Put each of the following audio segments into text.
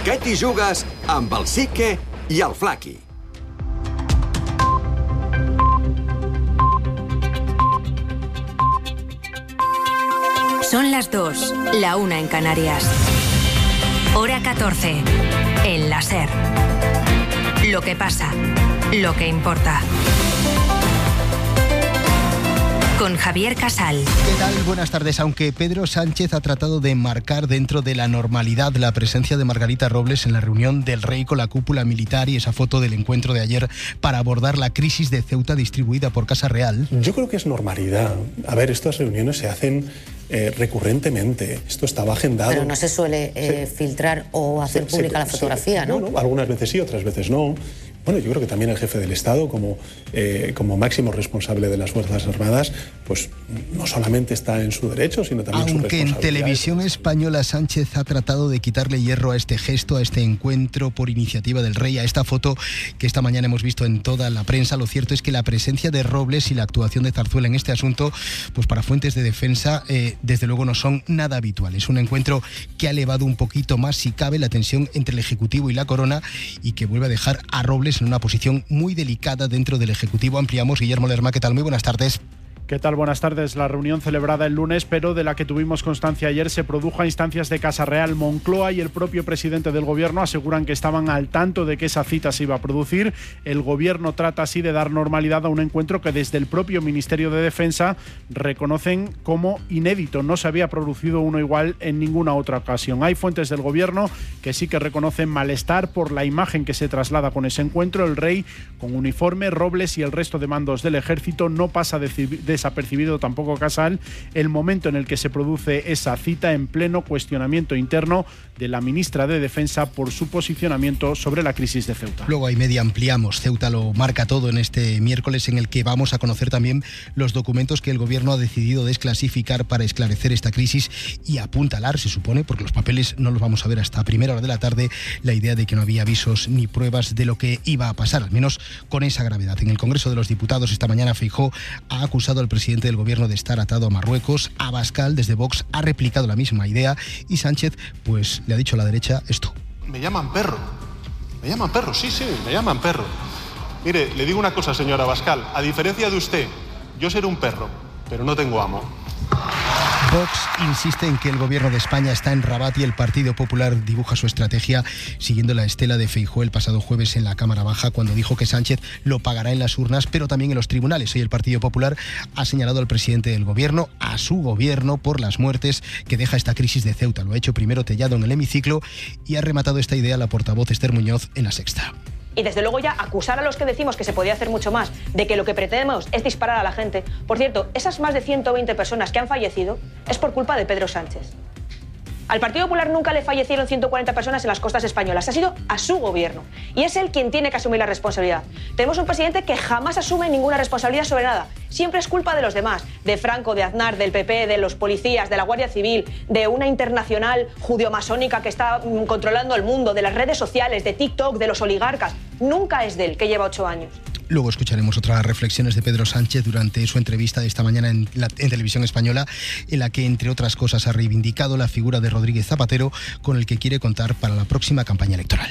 Què t'hi jugues amb el Sique i el Flaqui? Son las 2, la 1 en Canarias. Hora 14, en la SER. Lo que pasa, lo que importa. Con Javier Casal. ¿Qué tal? Buenas tardes. Aunque Pedro Sánchez ha tratado de marcar dentro de la normalidad la presencia de Margarita Robles en la reunión del Rey con la cúpula militar y esa foto del encuentro de ayer para abordar la crisis de Ceuta distribuida por Casa Real. Yo creo que es normalidad. A ver, estas reuniones se hacen recurrentemente. Esto estaba agendado. Pero no se suele filtrar o hacer pública la fotografía, ¿no? No, algunas veces sí, otras veces no. Bueno, yo creo que también el jefe del Estado, como máximo responsable de las Fuerzas Armadas, pues no solamente está en su derecho, sino también su responsabilidad. Aunque en Televisión Española Sánchez ha tratado de quitarle hierro a este gesto, a este encuentro por iniciativa del Rey, a esta foto que esta mañana hemos visto en toda la prensa, lo cierto es que la presencia de Robles y la actuación de Zarzuela en este asunto, pues para fuentes de defensa, desde luego no son nada habituales. Un encuentro que ha elevado un poquito más, si cabe, la tensión entre el Ejecutivo y la Corona y que vuelve a dejar a Robles en una posición muy delicada dentro del Ejecutivo. Ampliamos. Guillermo Lerma, ¿qué tal? Muy buenas tardes. ¿Qué tal? Buenas tardes. La reunión celebrada el lunes, pero de la que tuvimos constancia ayer, se produjo a instancias de Casa Real. Moncloa y el propio presidente del Gobierno aseguran que estaban al tanto de que esa cita se iba a producir. El Gobierno trata así de dar normalidad a un encuentro que desde el propio Ministerio de Defensa reconocen como inédito. No se había producido uno igual en ninguna otra ocasión. Hay fuentes del Gobierno que sí que reconocen malestar por la imagen que se traslada con ese encuentro. El Rey con uniforme, Robles y el resto de mandos del Ejército. No pasa desapercibido tampoco Casal el momento en el que se produce esa cita, en pleno cuestionamiento interno de la ministra de Defensa por su posicionamiento sobre la crisis de Ceuta. Luego hay media ampliamos. Ceuta lo marca todo en este miércoles, en el que vamos a conocer también los documentos que el Gobierno ha decidido desclasificar para esclarecer esta crisis y apuntalar, se supone, porque los papeles no los vamos a ver hasta primera hora de la tarde, la idea de que no había avisos ni pruebas de lo que iba a pasar, al menos con esa gravedad. En el Congreso de los Diputados esta mañana Feijóo ha acusado al presidente del Gobierno de estar atado a Marruecos. Abascal, desde Vox, ha replicado la misma idea y Sánchez, pues, le ha dicho a la derecha esto. Me llaman perro, sí, me llaman perro. Mire, le digo una cosa, señor Abascal, a diferencia de usted, yo seré un perro, pero no tengo amo. Vox insiste en que el Gobierno de España está en Rabat y el Partido Popular dibuja su estrategia siguiendo la estela de Feijóo el pasado jueves en la Cámara Baja, cuando dijo que Sánchez lo pagará en las urnas, pero también en los tribunales. Hoy el Partido Popular ha señalado al presidente del Gobierno, a su Gobierno, por las muertes que deja esta crisis de Ceuta. Lo ha hecho primero Tellado en el hemiciclo y ha rematado esta idea la portavoz Esther Muñoz en La Sexta. Y desde luego ya acusar a los que decimos que se podía hacer mucho más, de que lo que pretendemos es disparar a la gente. Por cierto, esas más de 120 personas que han fallecido es por culpa de Pedro Sánchez. Al Partido Popular nunca le fallecieron 140 personas en las costas españolas. Ha sido a su Gobierno. Y es él quien tiene que asumir la responsabilidad. Tenemos un presidente que jamás asume ninguna responsabilidad sobre nada. Siempre es culpa de los demás. De Franco, de Aznar, del PP, de los policías, de la Guardia Civil, de una internacional judio-masónica que está controlando el mundo, de las redes sociales, de TikTok, de los oligarcas. Nunca es de él, que lleva 8 años. Luego escucharemos otras reflexiones de Pedro Sánchez durante su entrevista de esta mañana en Televisión Española, en la que, entre otras cosas, ha reivindicado la figura de Rodríguez Zapatero, con el que quiere contar para la próxima campaña electoral.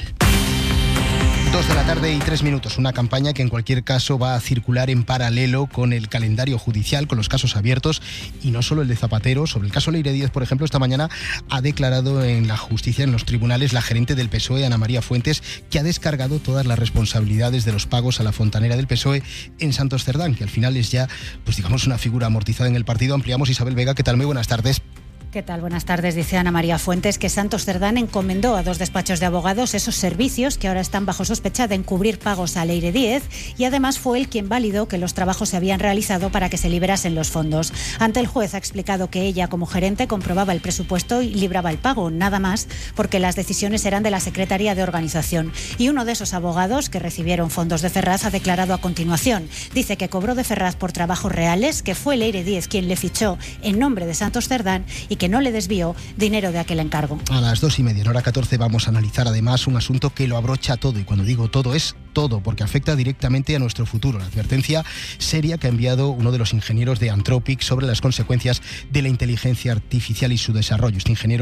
2:03 p.m, una campaña que en cualquier caso va a circular en paralelo con el calendario judicial, con los casos abiertos, y no solo el de Zapatero. Sobre el caso Leire Díez, por ejemplo, esta mañana ha declarado en la justicia, en los tribunales, la gerente del PSOE, Ana María Fuentes, que ha descargado todas las responsabilidades de los pagos a la fontanera del PSOE en Santos Cerdán, que al final es ya, pues digamos, una figura amortizada en el partido. Ampliamos. Isabel Vega, ¿qué tal? Muy buenas tardes. ¿Qué tal? Buenas tardes. Dice Ana María Fuentes que Santos Cerdán encomendó a 2 despachos de abogados esos servicios que ahora están bajo sospecha de encubrir pagos a Leire Díez, y además fue él quien validó que los trabajos se habían realizado para que se liberasen los fondos. Ante el juez ha explicado que ella, como gerente, comprobaba el presupuesto y libraba el pago, nada más, porque las decisiones eran de la Secretaría de Organización. Y uno de esos abogados que recibieron fondos de Ferraz ha declarado a continuación. Dice que cobró de Ferraz por trabajos reales, que fue Leire Díez quien le fichó en nombre de Santos Cerdán y que no le desvió dinero de aquel encargo. A las 2:30, en hora 14, vamos a analizar además un asunto que lo abrocha todo, y cuando digo todo es todo, porque afecta directamente a nuestro futuro. La advertencia seria que ha enviado uno de los ingenieros de Anthropic sobre las consecuencias de la inteligencia artificial y su desarrollo. Este ingeniero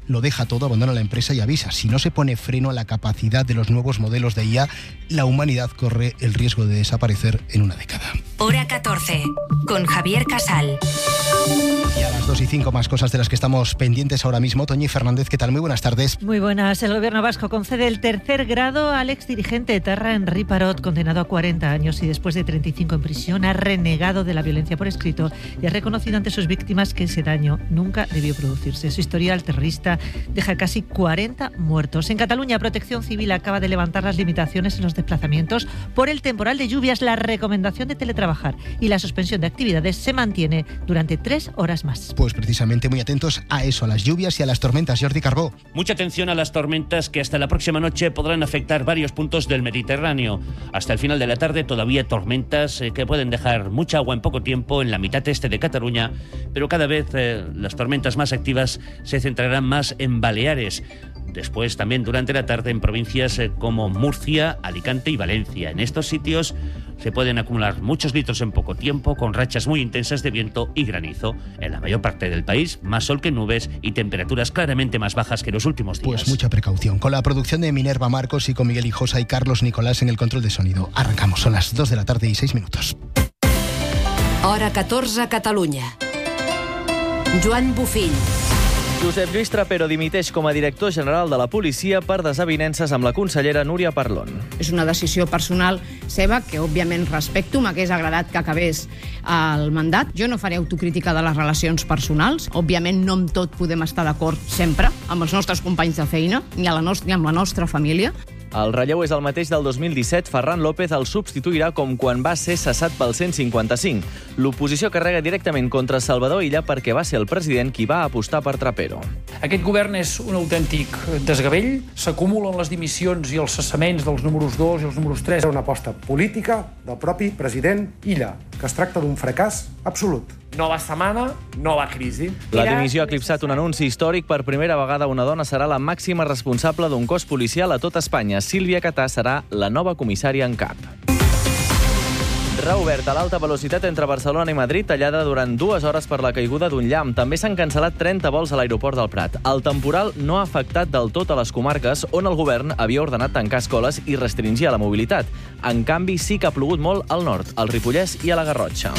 lo deja todo, abandona la empresa y avisa. Si no se pone freno a la capacidad de los nuevos modelos de IA, la humanidad corre el riesgo de desaparecer en una década. Hora 14, con Javier Casal. Y a las 2:05 más cosas de las que estamos pendientes ahora mismo. Toñi Fernández, ¿qué tal? Muy buenas tardes. Muy buenas. El gobierno vasco concede el tercer grado al exdirigente etarra Henri Parot, condenado a 40 años y después de 35 en prisión ha renegado de la violencia por escrito y ha reconocido ante sus víctimas que ese daño nunca debió producirse. Su historial terrorista deja casi 40 muertos. En Cataluña, Protección Civil acaba de levantar las limitaciones en los desplazamientos por el temporal de lluvias. La recomendación de teletrabajar y la suspensión de actividades se mantiene durante 3 horas más. Pues precisamente muy atentos a eso, a las lluvias y a las tormentas. Jordi Carbó. Mucha atención a las tormentas que hasta la próxima noche podrán afectar varios puntos del Mediterráneo. Hasta el final de la tarde todavía tormentas que pueden dejar mucha agua en poco tiempo en la mitad este de Cataluña, pero cada vez las tormentas más activas se centrarán más en Baleares. Después también durante la tarde en provincias como Murcia, Alicante y Valencia. En estos sitios se pueden acumular muchos litros en poco tiempo, con rachas muy intensas de viento y granizo. En la mayor parte del país, más sol que nubes y temperaturas claramente más bajas que los últimos días. Pues mucha precaución. Con la producción de Minerva Marcos y con Miguel Hijosa y Carlos Nicolás en el control de sonido. Arrancamos, son las 2 de la tarde y 6 minutos. Hora 14, Catalunya. Joan Bufill. Josep Lluís Trapero dimiteix com a director general de la policia per desavinences amb la consellera Núria Parlon. És una decisió personal seva que, òbviament, respecto. M'hagués agradat que acabés el mandat. Jo no faré autocrítica de les relacions personals. Òbviament, no amb tot podem estar d'acord sempre amb els nostres companys de feina, ni amb la nostra família. El relleu és el mateix del 2017. Ferran López el substituirà com quan va ser cessat pel 155. L'oposició carrega directament contra Salvador Illa perquè va ser el president qui va apostar per Trapero. Aquest govern és un autèntic desgavell. S'acumulen les dimissions i els cessaments dels números 2 i els números 3. Una aposta política del propi president Illa, que es tracta d'un fracàs absolut. Nova setmana, nova crisi. La dimissió ha eclipsat un anunci històric. Per primera vegada una dona serà la màxima responsable d'un cos policial a tot Espanya. Sílvia Catà serà la nova comissària en cap. Reoberta l'alta velocitat entre Barcelona i Madrid, tallada durant 2 hores per la caiguda d'un llamp. També s'han cancel·lat 30 vols a l'aeroport del Prat. El temporal no ha afectat del tot a les comarques on el govern havia ordenat tancar escoles i restringir la mobilitat. En canvi, sí que ha plogut molt al nord, al Ripollès i a la Garrotxa.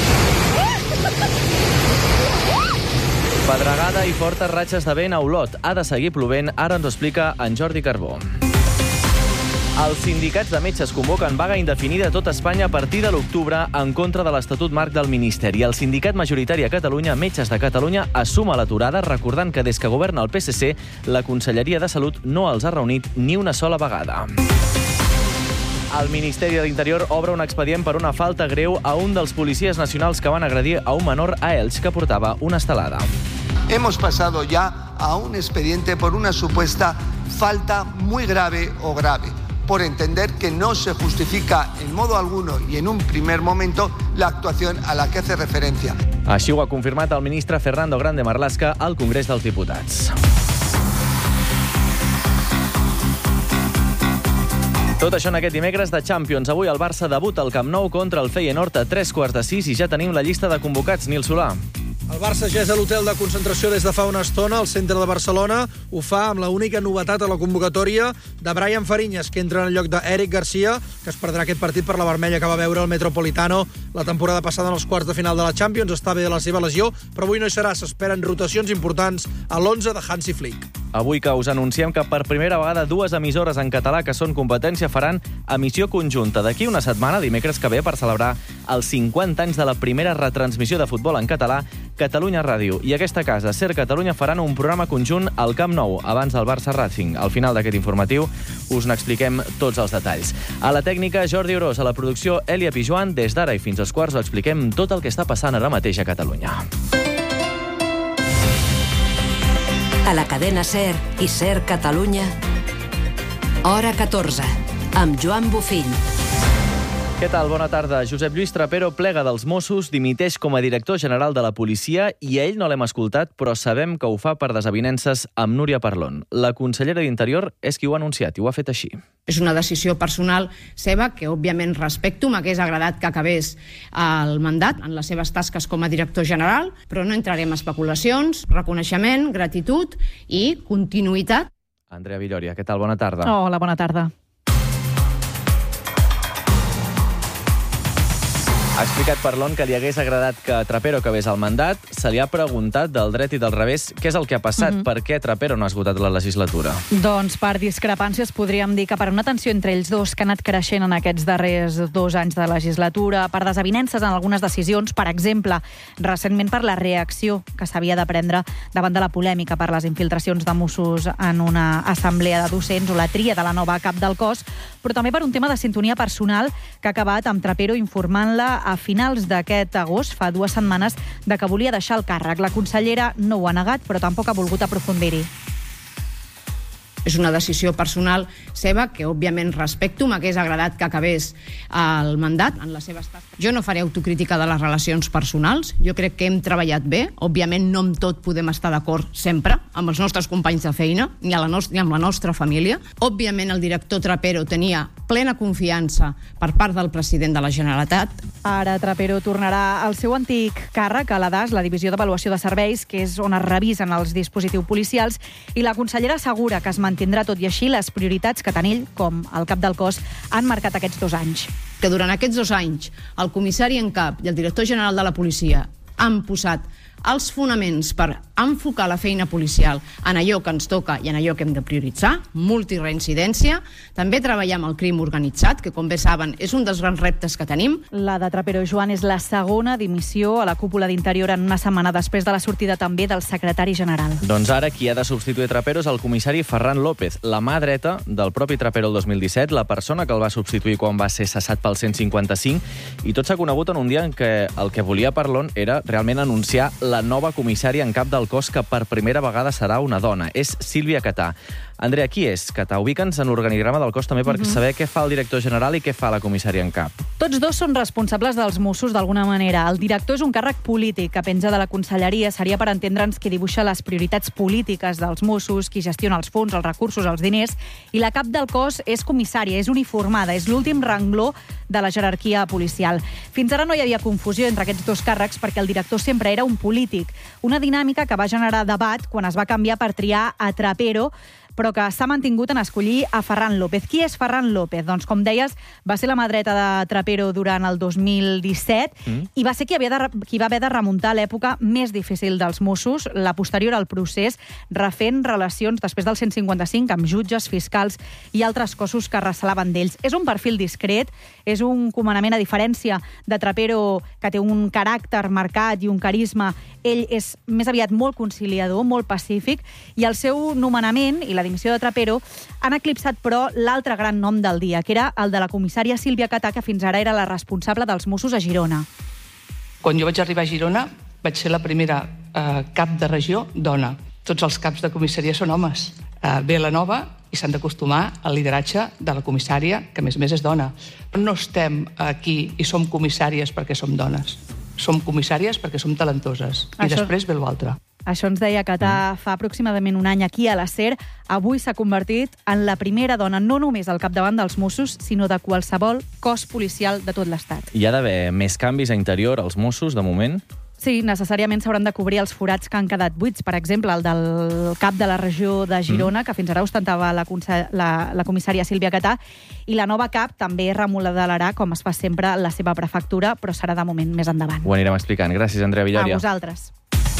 Pedregada i fortes ratxes de vent a Olot. Ha de seguir plovent, ara ens ho explica en Jordi Carbó. Els sindicats de metges convoquen vaga indefinida a tot Espanya a partir de l'octubre en contra de l'Estatut Marc del Ministeri. El sindicat majoritari a Catalunya, Metges de Catalunya, assuma l'aturada, recordant que des que governa el PSC, la Conselleria de Salut no els ha reunit ni una sola vegada. El Ministeri de l'Interior obre un expedient per una falta greu a un dels policies nacionals que van agredir a un menor a Elx que portava una estelada. Hemos pasado ya a un expediente por una supuesta falta muy grave o grave, por entender que no se justifica en modo alguno y en un primer momento la actuación a la que hace referencia. Així ho ha confirmat el ministre Fernando Grande Marlaska al Congrés dels Diputats. Tot això en aquest dimecres de Champions. Avui el Barça debuta al Camp Nou contra el Feyenoord a 3:15 i ja tenim la llista de convocats. Nil Solà. El Barça ja és a l'hotel de concentració des de fa una estona, al centre de Barcelona. Ho fa amb la única novetat a la convocatòria de Brian Fariñas, que entra en el lloc d'Eric Garcia, que es perdrà aquest partit per la vermella que va veure el Metropolitano la temporada passada en els quarts de final de la Champions. Està bé de la seva lesió, però avui no hi serà. S'esperen rotacions importants a l'11 de Hansi Flick. Avui que us anunciem que per primera vegada 2 emissores en català que són competència faran emissió conjunta d'aquí una setmana, dimecres que ve, per celebrar els 50 anys de la primera retransmissió de futbol en català, Catalunya Ràdio i aquesta casa, Ser Catalunya, faran un programa conjunt al Camp Nou abans del Barça Racing. Al final d'aquest informatiu us n'expliquem tots els detalls. A la tècnica, Jordi Orós, a la producció, Elia Pijuan. Des d'ara i fins als quarts us expliquem tot el que està passant ara mateix a Catalunya. A la cadena Ser i Ser Catalunya, Hora 14, amb Joan Bufill. Què tal? Bona tarda. Josep Lluís Trapero plega dels Mossos, dimiteix com a director general de la policia i a ell no l'hem escoltat, però sabem que ho fa per desavinences amb Núria Parlon. La consellera d'Interior és qui ho ha anunciat i ho ha fet així. És una decisió personal seva que, òbviament, respecto. M'hagués agradat que acabés el mandat en les seves tasques com a director general, però no entrarem en especulacions, reconeixement, gratitud i continuïtat. Andrea Villoria, què tal? Bona tarda. Hola, bona tarda. Ha explicat Parlon que li hagués agradat que Trapero acabés el mandat. Se li ha preguntat del dret i del revés què és el que ha passat, per què Trapero no ha esgotat la legislatura. Doncs per discrepàncies podríem dir que per una tensió entre ells dos que ha anat creixent en aquests darrers 2 anys de legislatura, per desavinences en algunes decisions, per exemple, recentment per la reacció que s'havia de prendre davant de la polèmica per les infiltracions de Mossos en una assemblea de docents o la tria de la nova cap del cos, però també per un tema de sintonia personal que ha acabat amb Trapero informant-la a finals d'aquest agost, fa 2 setmanes, de que volia deixar el càrrec. La consellera no ho ha negat, però tampoc ha volgut aprofundir-hi. És una decisió personal seva que, òbviament, respecto. M'hagués agradat que acabés el mandat en les seves tasques. Jo no faré autocrítica de les relacions personals. Jo crec que hem treballat bé. Òbviament, no amb tot podem estar d'acord sempre, amb els nostres companys de feina, ni amb la nostra família. Òbviament, el director Trapero tenia plena confiança per part del president de la Generalitat. Ara Trapero tornarà al seu antic càrrec a la DAS, la Divisió d'Avaluació de Serveis, que és on es revisen els dispositius policials, i la consellera assegura que es mantindrà tot i així les prioritats que tant ell com el cap del cos han marcat aquests 2 anys. Que durant aquests 2 anys el comissari en cap i el director general de la policia han posat els fonaments per enfocar la feina policial en allò que ens toca i en allò que hem de prioritzar, multireincidència. També treballar amb el crim organitzat, que, com bé saben, és un dels grans reptes que tenim. La de Trapero, Joan, és la segona dimissió a la cúpula d'Interior en una setmana després de la sortida també del secretari general. Doncs ara qui ha de substituir Trapero és el comissari Ferran López, la mà dreta del propi Trapero el 2017, la persona que el va substituir quan va ser cessat pel 155, i tot s'ha conegut en un dia en què el que volia Parlon era realment anunciar la nova comissària en cap del cos, que per primera vegada serà una dona. És Sílvia Catà. Andrea, qui és Catà? Ubica'ns en l'organigrama del cos també per saber què fa el director general i què fa la comissària en cap. Tots dos són responsables dels Mossos d'alguna manera. El director és un càrrec polític que penja de la conselleria. Seria per entendre'ns qui dibuixa les prioritats polítiques dels Mossos, qui gestiona els fons, els recursos, els diners. I la cap del cos és comissària, és uniformada, és l'últim rengló de la jerarquia policial. Fins ara no hi havia confusió entre aquests 2 càrrecs perquè el director sempre era un polític. Una dinàmica que va generar debat quan es va canviar per triar a Trapero, però que s'ha mantingut en escollir a Ferran López. Qui és Ferran López? Doncs, com deies, va ser la mà dreta de Trapero durant el 2017 i va ser qui va haver de remuntar l'època més difícil dels Mossos, la posterior al procés, refent relacions després del 155 amb jutges, fiscals i altres cossos que recelaven d'ells. És un perfil discret, és un comandament, a diferència de Trapero, que té un caràcter marcat i un carisma. Ell és més aviat molt conciliador, molt pacífic, i el seu nomenament i la dimissió de Trapero han eclipsat, però, l'altre gran nom del dia, que era el de la comissària Sílvia Catà, que fins ara era la responsable dels Mossos a Girona. Quan jo vaig arribar a Girona, vaig ser la primera cap de regió dona. Tots els caps de comissaria són homes. Ve la nova i s'han d'acostumar al lideratge de la comissària, que a més és dona. No estem aquí i som comissàries perquè som dones. Som comissàries perquè som talentoses. I després ve l'altre. Això ens deia Catà fa aproximadament un any aquí a la SER. Avui s'ha convertit en la primera dona, no només al capdavant dels Mossos, sinó de qualsevol cos policial de tot l'Estat. Hi ha d'haver més canvis a Interior als Mossos, de moment? Sí, necessàriament s'hauran de cobrir els forats que han quedat buits. Per exemple, el del cap de la regió de Girona, que fins ara ostentava la comissària Sílvia Catà, i la nova cap també remodelarà, com es fa sempre, la seva prefectura, però serà de moment més endavant. Ho anirem explicant. Gràcies, Andrea Villoria. A vosaltres.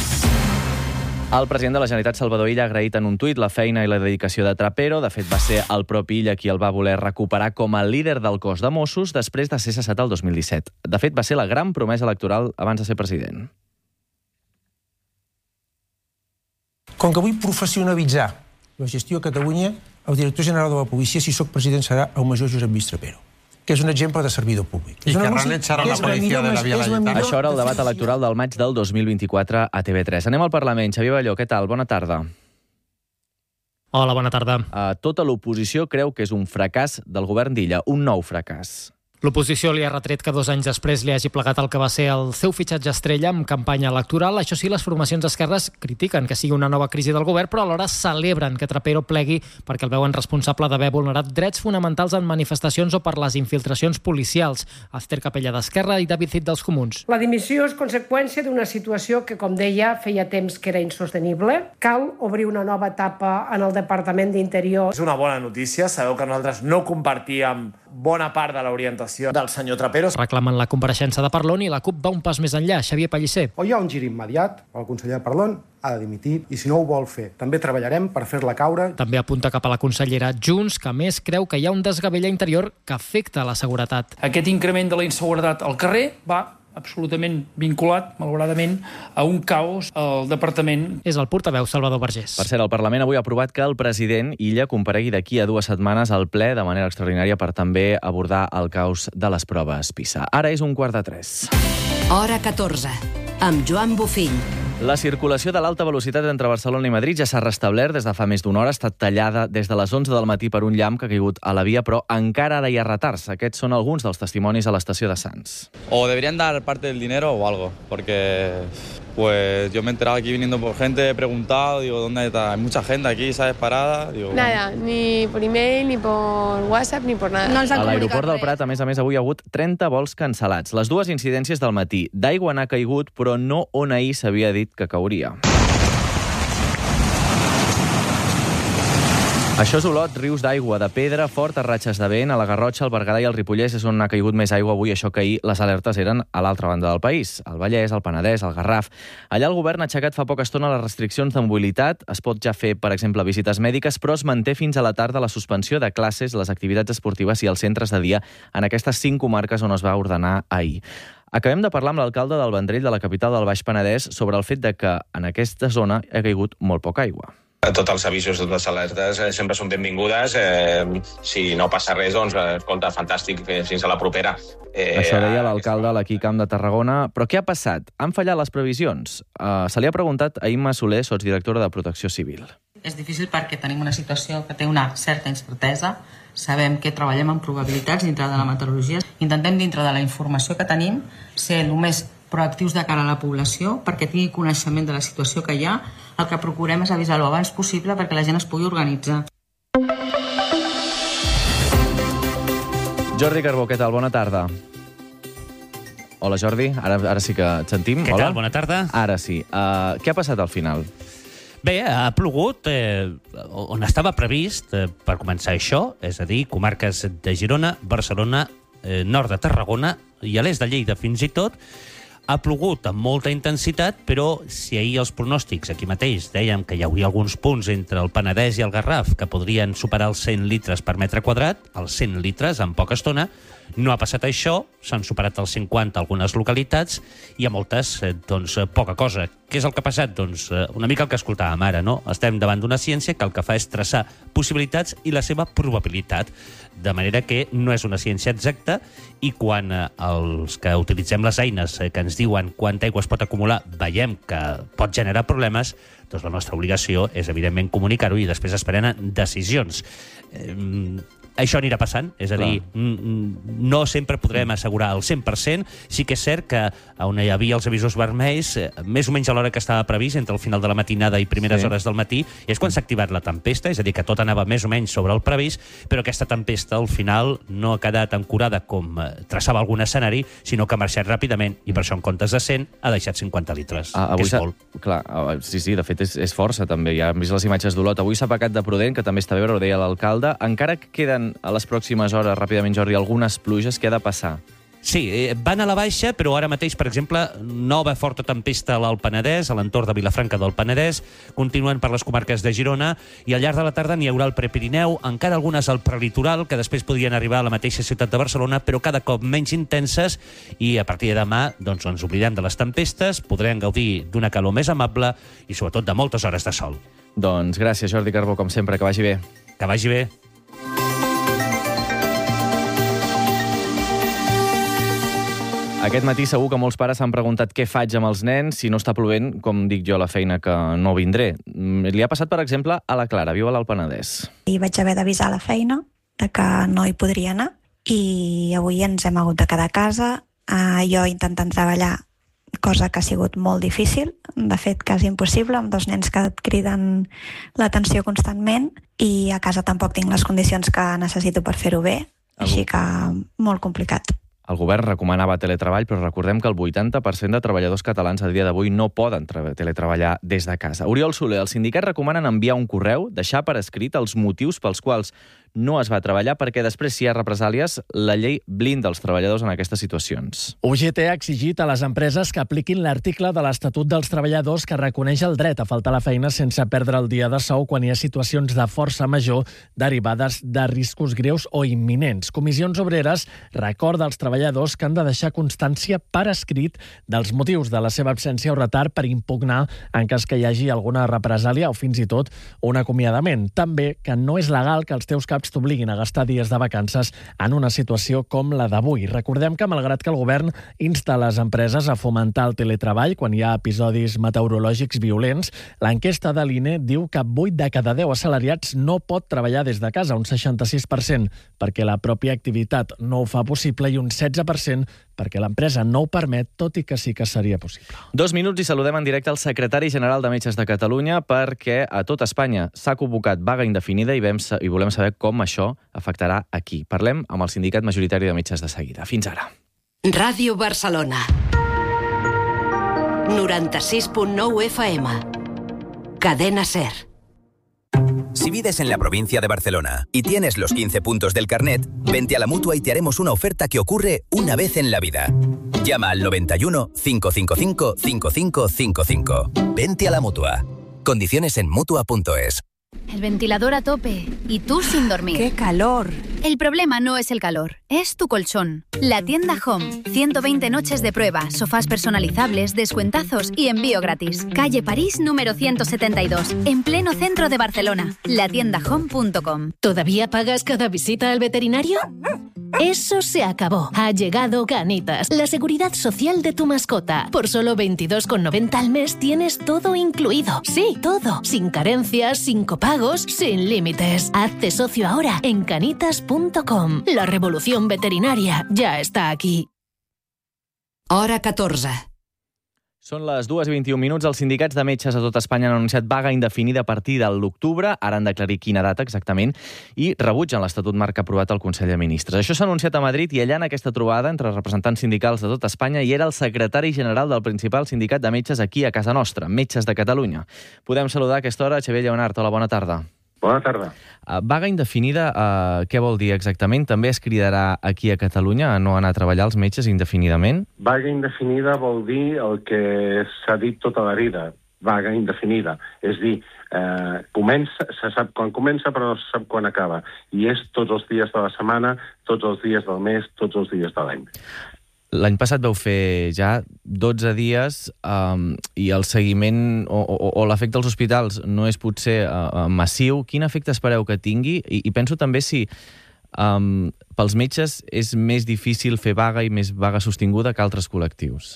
El president de la Generalitat, Salvador Illa, ha agraït en un tuit la feina i la dedicació de Trapero. De fet, va ser el propi Illa qui el va voler recuperar com a líder del cos de Mossos després de ser cessat el 2017. De fet, va ser la gran promesa electoral abans de ser president. Com que vull professionalitzar la gestió a Catalunya, el director general de la policia, si sóc president, serà el major Josep Lluís Trapero, que és un exemple de servidor públic. I querran echar a la policia de la Via Laietana. Això era el debat electoral del maig del 2024 a TV3. Anem al Parlament. Xavier Balló, què tal? Bona tarda. Hola, bona tarda. Tota l'oposició creu que és un fracàs del govern d'Illa, un nou fracàs. L'oposició li ha retret que 2 anys després li hagi plegat el que va ser el seu fitxatge estrella en campanya electoral. Això sí, les formacions d'esquerres critiquen que sigui una nova crisi del govern, però alhora celebren que Trapero plegui perquè el veuen responsable d'haver vulnerat drets fonamentals en manifestacions o per les infiltracions policials. Esther Capella d'Esquerra i David Cid dels Comuns. La dimissió és conseqüència d'una situació que, com deia, feia temps que era insostenible. Cal obrir una nova etapa en el Departament d'Interior. És una bona notícia. Sabeu que nosaltres no compartíem bona part de l'orientació del senyor Trapero. Reclamen la compareixença de Parlon i la CUP va un pas més enllà. Xavier Pellicer. O hi ha un gir immediat, el conseller Parlon ha de dimitir, i si no ho vol fer, també treballarem per fer-la caure. També apunta cap a la consellera Junts, que a més creu que hi ha un desgavell interior que afecta la seguretat. Aquest increment de la inseguretat al carrer va absolutament vinculat, malauradament, a un caos al departament. És el portaveu Salvador Vergés. Per cert, el Parlament avui ha aprovat que el president Illa comparegui d'aquí a 2 setmanes al ple de manera extraordinària per també abordar el caos de les proves PISA. Ara és 2:45. Hora 14, amb Joan Bofill. La circulació de l'alta velocitat entre Barcelona i Madrid ja s'ha restablert des de fa més d'una hora. Ha estat tallada des de les 11 del matí per un llamp que ha caigut a la via, però encara ara hi ha retards. Aquests són alguns dels testimonis a l'estació de Sants. O deberían dar parte del dinero o algo, porque pues yo me he enterado aquí viniendo por gente, he preguntado, digo, ¿dónde está? Hay mucha gente aquí, ¿sabes? Parada. Digo, nada, ni por email, ni por WhatsApp, ni por nada. No a l'aeroport del Prat, a més, avui ha hagut 30 vols cancel·lats. Les dues incidències del matí. D'aigua n'ha caigut, però no on ahir s'havia dit que cauria. Això és Olot, rius d'aigua, de pedra, fortes ratxes de vent, a la Garrotxa, el Berguedà i el Ripollès és on ha caigut més aigua avui, això que ahir les alertes eren a l'altra banda del país, al Vallès, al Penedès, al Garraf. Allà el govern ha aixecat fa poca estona les restriccions de mobilitat, es pot ja fer, per exemple, visites mèdiques, però es manté fins a la tarda la suspensió de classes, les activitats esportives i els centres de dia en aquestes 5 comarques on es va ordenar ahir. Acabem de parlar amb l'alcalde del Vendrell, de la capital del Baix Penedès, sobre el fet de que en aquesta zona ha caigut molt poca aigua. Tots els avisos, totes les alertes sempre són benvingudes. Si no passa res, doncs, escolta, fantàstic, fins a la propera. Això deia l'alcalde a l'Equicamp de Tarragona. Però què ha passat? Han fallat les previsions? Se li ha preguntat a Imma Soler, sotsdirectora de Protecció Civil. És difícil perquè tenim una situació que té una certa incertesa. Sabem que treballem en probabilitats dintre de la meteorologia. Intentem, dintre de la informació que tenim, ser el més proactius de cara a la població perquè tingui coneixement de la situació que hi ha. El que procurem és avisar-lo abans possible perquè la gent es pugui organitzar. Jordi Carbó, què tal? Bona tarda. Hola, Jordi. Ara sí que et sentim. Què tal? Bona tarda. Ara sí. Què ha passat al final? Bé, ha plogut on estava previst per començar això, és a dir, comarques de Girona, Barcelona, nord de Tarragona i a l'est de Lleida fins i tot. Ha plogut amb molta intensitat, però si ahir els pronòstics aquí mateix dèiem que hi hauria alguns punts entre el Penedès i el Garraf que podrien superar els 100 litres per metre quadrat, els 100 litres en poca estona, no ha passat això, s'han superat els 50 algunes localitats i a moltes, doncs, poca cosa. Què és el que ha passat? Doncs una mica el que escoltàvem ara, no? Estem davant d'una ciència que el que fa és traçar possibilitats i la seva probabilitat, de manera que no és una ciència exacta i quan els que utilitzem les eines que ens diuen quanta aigua es pot acumular veiem que pot generar problemes, doncs la nostra obligació és, evidentment, comunicar-ho i després es prenen decisions. Això anirà passant, és a dir, no sempre podrem assegurar el 100%, sí que és cert que on hi havia els avisos vermells, més o menys a l'hora que estava previst, entre el final de la matinada i primeres hores del matí, és quan s'ha activat la tempesta, és a dir, que tot anava més o menys sobre el previst, però aquesta tempesta al final no ha quedat ancorada com traçava algun escenari, sinó que ha marxat ràpidament i per això en comptes de 100 ha deixat 50 litres, que és molt. Clar, sí, de fet és força també, ja hem vist les imatges d'Olot. Avui s'ha pecat de prudent, que també està bé, ho deia l'alcalde. Encara que queden a les pròximes hores, ràpidament, Jordi, algunes pluges, què ha de passar? Sí, van a la baixa, però ara mateix, per exemple, nova forta tempesta al Penedès, a l'entorn de Vilafranca del Penedès, continuen per les comarques de Girona, i al llarg de la tarda n'hi haurà al Prepirineu, encara algunes al prelitoral, que després podrien arribar a la mateixa ciutat de Barcelona, però cada cop menys intenses, i a partir de demà doncs, ens oblidem de les tempestes, podrem gaudir d'una calor més amable i sobretot de moltes hores de sol. Doncs gràcies, Jordi Carbó, com sempre, que vagi bé. Que vagi bé. Aquest matí segur que molts pares s'han preguntat què faig amb els nens si no està plovent, com dic jo a la feina, que no vindré. Li ha passat, per exemple, a la Clara, viu a l'Alt Penedès. I vaig haver d'avisar a la feina de que no hi podria anar i avui ens hem hagut de quedar a casa, jo intentant treballar, cosa que ha sigut molt difícil, de fet quasi impossible, amb 2 nens que et criden l'atenció constantment, i a casa tampoc tinc les condicions que necessito per fer-ho bé, així que molt complicat. El govern recomanava teletreball, però recordem que el 80% de treballadors catalans a dia d'avui no poden teletreballar des de casa. Oriol Soler, els sindicats recomanen enviar un correu, deixar per escrit els motius pels quals no es va treballar, perquè després, si hi ha represàlies, la llei blinda els treballadors en aquestes situacions. UGT ha exigit a les empreses que apliquin l'article de l'Estatut dels Treballadors que reconeix el dret a faltar a la feina sense perdre el dia de sou quan hi ha situacions de força major derivades de riscos greus o imminents. Comissions Obreres recorda als treballadors que han de deixar constància per escrit dels motius de la seva absència o retard per impugnar en cas que hi hagi alguna represàlia o fins i tot un acomiadament. També que no és legal que els teus caps t'obliguin a gastar dies de vacances en una situació com la d'avui. Recordem que, malgrat que el govern insta les empreses a fomentar el teletreball quan hi ha episodis meteorològics violents, l'enquesta de l'INE diu que 8 de cada 10 assalariats no pot treballar des de casa, un 66%, perquè la pròpia activitat no ho fa possible, i un 16% perquè l'empresa no ho permet, tot i que sí que seria possible. 2 minuts i saludem en directe el secretari general de Metges de Catalunya, perquè a tot Espanya s'ha convocat vaga indefinida i volem saber com això afectarà aquí. Parlem amb el sindicat majoritari de metges de seguida. Fins ara. Ràdio Barcelona. 96.9 FM. Cadena SER. Si vives en la provincia de Barcelona y tienes los 15 puntos del carnet, vente a la Mutua y te haremos una oferta que ocurre una vez en la vida. Llama al 91 555 5555. Vente a la Mutua. Condiciones en Mutua.es. El ventilador a tope y tú sin dormir. ¡Qué calor! El problema no es el calor, es tu colchón. La tienda Home. 120 noches de prueba, sofás personalizables, descuentazos y envío gratis. Calle París, número 172, en pleno centro de Barcelona. Latiendahome.com. ¿Todavía pagas cada visita al veterinario? Eso se acabó. Ha llegado Canitas, la seguridad social de tu mascota. Por solo 22,90 al mes tienes todo incluido. Sí, todo. Sin carencias, sin copagos, sin límites. Hazte socio ahora en canitas.com. La revolución veterinaria ya está aquí. Hora 14. Són les 2:21. Els sindicats de metges a tot Espanya han anunciat vaga indefinida a partir de l'octubre. Ara han d'aclarir quina data exactament i rebutgen l'Estatut Marc aprovat al Consell de Ministres. Això s'ha anunciat a Madrid i allà en aquesta trobada entre representants sindicals de tot Espanya hi era el secretari general del principal sindicat de metges aquí a casa nostra, Metges de Catalunya. Podem saludar a aquesta hora Xavier Lleonart. Hola, bona tarda. Bona tarda. Vaga indefinida, què vol dir exactament? També es cridarà aquí a Catalunya a no anar a treballar els metges indefinidament? Vaga indefinida vol dir el que s'ha dit tota la vida, vaga indefinida. És dir, se sap quan comença però no se sap quan acaba. I és tots els dies de la setmana, tots els dies del mes, tots els dies de l'any. L'any passat vau fer ja 12 dies i el seguiment o l'efecte als hospitals no és potser massiu. Quin efecte espereu que tingui? I penso també si pels metges és més difícil fer vaga i més vaga sostinguda que altres col·lectius.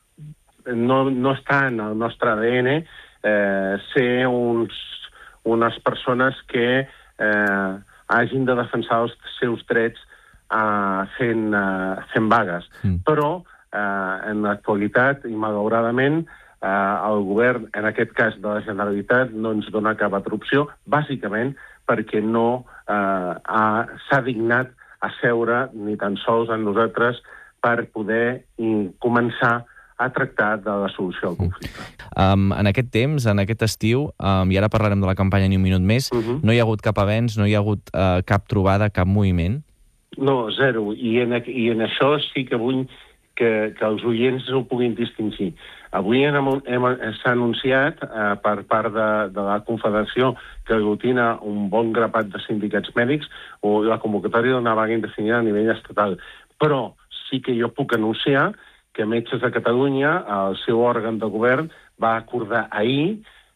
No està en el nostre ADN ser unes persones que hagin de defensar els seus drets fent vagues. Però en l'actualitat, i malauradament, el govern, en aquest cas de la Generalitat, no ens dona cap altra opció, bàsicament perquè no s'ha dignat a seure ni tan sols amb nosaltres per poder començar a tractar de la solució al conflicte. En aquest temps, en aquest estiu, i ara parlarem de la campanya Ni un minut més, no hi ha hagut cap avenç, no hi ha hagut cap trobada, cap moviment? No, zero. I en això sí que vull que els oients ho puguin distingir. Avui s'ha anunciat per part de la Confederació que aglutina un bon grapat de sindicats mèdics o la convocatòria d'una vaga indefinida a nivell estatal. Però sí que jo puc anunciar que Metges de Catalunya, el seu òrgan de govern, va acordar ahir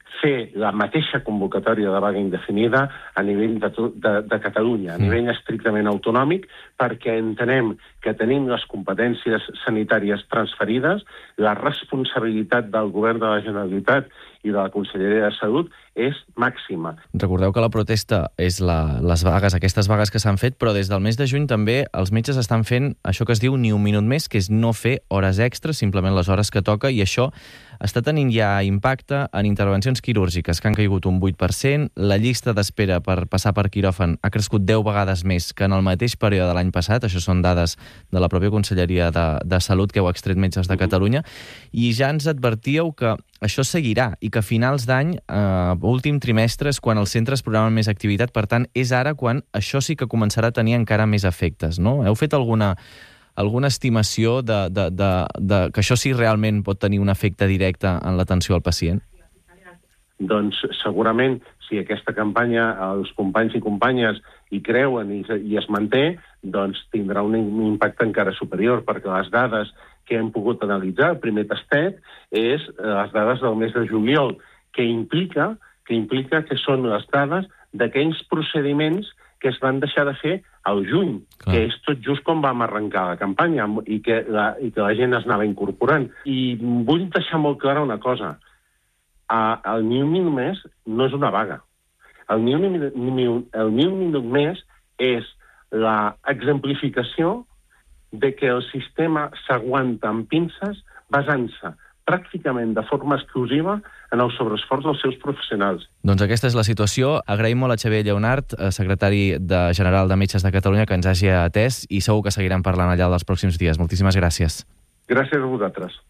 fer la mateixa convocatòria de vaga indefinida a nivell de Catalunya, a nivell estrictament autonòmic, perquè entenem que tenim les competències sanitàries transferides, la responsabilitat del govern de la Generalitat i de la Conselleria de Salut és màxima. Recordeu que la protesta és les vagues, aquestes vagues que s'han fet, però des del mes de juny també els metges estan fent això que es diu ni un minut més, que és no fer hores extres, simplement les hores que toca, i això està tenint ja impacte en intervencions quirúrgiques, que han caigut un 8%, la llista d'espera per passar per quiròfan ha crescut 10 vegades més que en el mateix període de l'any passat, això són dades de la pròpia Conselleria de Salut que heu extret Metges de Catalunya, i ja ens advertíeu que això seguirà i que a finals d'any, últim trimestre, és quan els centres programen més activitat, per tant, és ara quan això sí que començarà a tenir encara més efectes, no? Heu fet alguna estimació de que això sí realment pot tenir un efecte directe en l'atenció al pacient? Doncs segurament, si aquesta campanya els companys i companyes hi creuen i es manté, doncs tindrà un impacte encara superior, perquè les dades que hem pogut analitzar, el primer tastet, és les dades del mes de juliol, que implica que són les dades d'aquells procediments que es van deixar de fer al juny, que és tot just quan vam arrencar la campanya i que la gent es anava incorporant. I vull deixar molt clara una cosa. El ni un minut més no és una vaga. El ni un minut més és l'exemplificació de que el sistema s'aguanta amb pinces basant-se pràcticament de forma exclusiva en el sobreesforç dels seus professionals. Doncs aquesta és la situació. Agraïm molt a Xavier Lleonart, secretari general de Metges de Catalunya, que ens hagi atès, i segur que seguirem parlant allà els pròxims dies. Moltíssimes gràcies. Gràcies a vosaltres.